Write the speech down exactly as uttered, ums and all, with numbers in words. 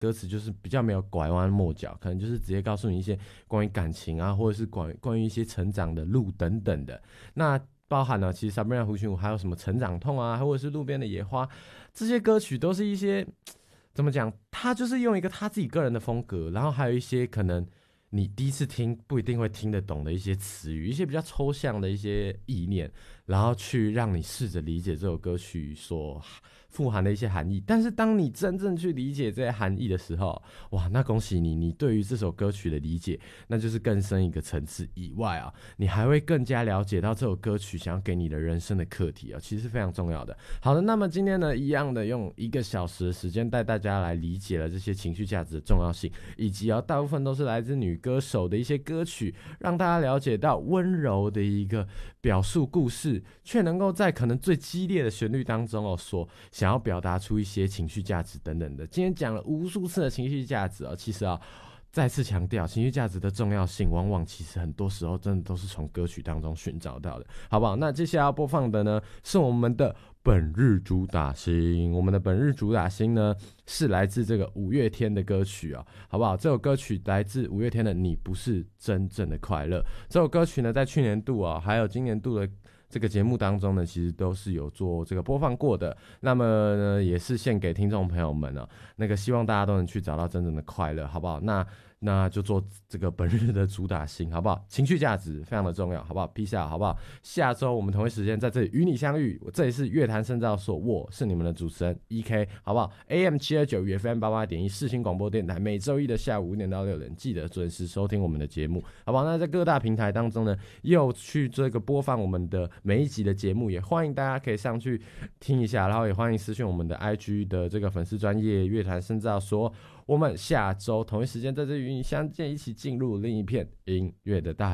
歌词就是比较没有拐弯抹角，可能就是直接告诉你一些关于感情啊，或者是关关于一些成长的路等等的。那包含了其实 Sabrina 胡群舞还有什么成长痛啊，或者是路边的野花，这些歌曲都是一些怎么讲，他就是用一个他自己个人的风格，然后还有一些可能你第一次听不一定会听得懂的一些词语，一些比较抽象的一些意念，然后去让你试着理解这首歌曲所富含的一些含义。但是当你真正去理解这些含义的时候，哇，那恭喜你，你对于这首歌曲的理解那就是更深一个层次以外啊，你还会更加了解到这首歌曲想要给你的人生的课题啊，其实是非常重要的。好的，那么今天呢，一样的用一个小时的时间带大家来理解了这些情绪价值的重要性，以及啊大部分都是来自女歌手的一些歌曲，让大家了解到温柔的一个表述故事，却能够在可能最激烈的旋律当中哦，所想要表达出一些情绪价值等等的。今天讲了无数次的情绪价值哦，其实啊。再次强调情绪价值的重要性，往往其实很多时候真的都是从歌曲当中寻找到的，好不好？那接下来要播放的呢，是我们的本日主打星。我们的本日主打星呢，是来自这个五月天的歌曲啊、哦，好不好？这首歌曲来自五月天的《你不是真正的快乐》。这首歌曲呢，在去年度啊、哦，还有今年度的这个节目当中呢，其实都是有做这个播放过的。那么呢，也是献给听众朋友们哦，那个希望大家都能去找到真正的快乐，好不好？那那就做这个本日的主打星，好不好？情绪价值非常的重要，好不好 ？Peace out，好不好？下周我们同一时间在这里与你相遇。我这里是乐坛深造所，我是你们的主持人 E K， 好不好 ？A M 七二九 F M 八八点一世新广播电台，每周一的下午五点到六点，记得准时收听我们的节目，好不好？那在各大平台当中呢，又去这个播放我们的每一集的节目，也欢迎大家可以上去听一下，然后也欢迎私讯我们的 I G 的这个粉丝专页乐坛深造所。我们下周同一时间在这里与你相见，一起进入另一片音乐的大海。